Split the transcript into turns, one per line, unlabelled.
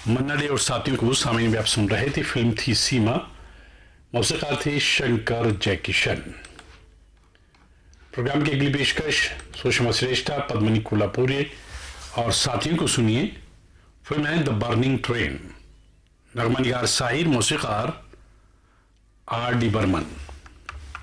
मन्ना day और साथियों को सामने भी आप सुन रहे थे। फिल्म थी सीमा, मौसीकार थे शंकर जयकिशन। प्रोग्राम की अगली पेशकश सुषमा श्रेष्ठा, पद्मिनी कोल्हापुरी और साथियों को सुनिए। फिल्म है the burning train. Nagma Nigar Sahir, मौसीकार R D Burman.